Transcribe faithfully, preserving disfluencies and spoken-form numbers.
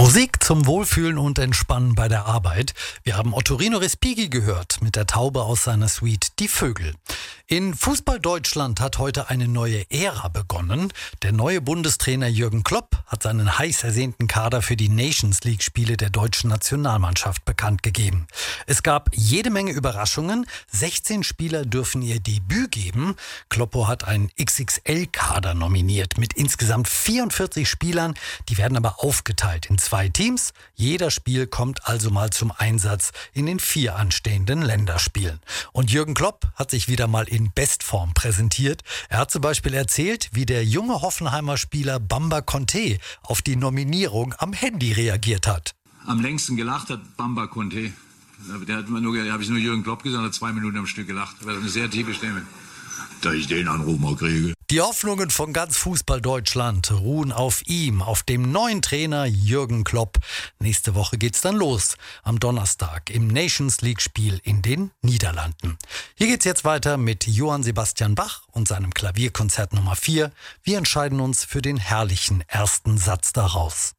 Musik zum Wohlfühlen und Entspannen bei der Arbeit. Wir haben Ottorino Respighi gehört mit der Taube aus seiner Suite Die Vögel. In Fußball Deutschland hat heute eine neue Ära begonnen. Der neue Bundestrainer Jürgen Klopp hat seinen heiß ersehnten Kader für die Nations League Spiele der deutschen Nationalmannschaft bekannt gegeben. Es gab jede Menge Überraschungen. sechzehn Spieler dürfen ihr Debüt geben. Kloppo hat einen X X L-Kader nominiert mit insgesamt vierundvierzig Spielern. Die werden aber aufgeteilt in zwei Teams. Jeder Spiel kommt also mal zum Einsatz in den vier anstehenden Länderspielen. Und Jürgen Klopp hat sich wieder mal in Bestform präsentiert. Er hat zum Beispiel erzählt, wie der junge Hoffenheimer Spieler Bamba Conte auf die Nominierung am Handy reagiert hat. Am längsten gelacht hat Bamba Conte. Der hat nur, da habe ich nur Jürgen Klopp gesagt, hat zwei Minuten am Stück gelacht. Das war eine sehr tiefe Stimme. Da ich den Anruf mal kriege. Die Hoffnungen von ganz Fußball Deutschland ruhen auf ihm, auf dem neuen Trainer Jürgen Klopp. Nächste Woche geht's dann los, am Donnerstag im Nations League Spiel in den Niederlanden. Hier geht's jetzt weiter mit Johann Sebastian Bach und seinem Klavierkonzert Nummer vier. Wir entscheiden uns für den herrlichen ersten Satz daraus.